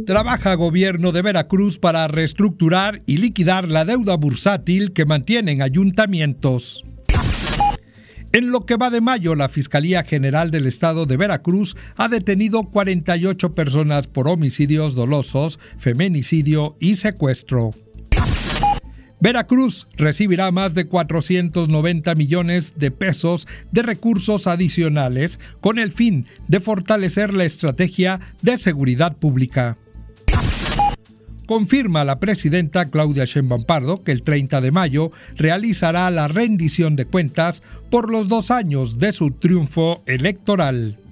Trabaja Gobierno de Veracruz para reestructurar y liquidar la deuda bursátil que mantienen ayuntamientos. En lo que va de mayo, la Fiscalía General del Estado de Veracruz ha detenido 48 personas por homicidios dolosos, feminicidio y secuestro. Veracruz recibirá más de 490 millones de pesos de recursos adicionales con el fin de fortalecer la estrategia de seguridad pública. Confirma la presidenta Claudia Sheinbaum Pardo que el 30 de mayo realizará la rendición de cuentas por los 2 años de su triunfo electoral.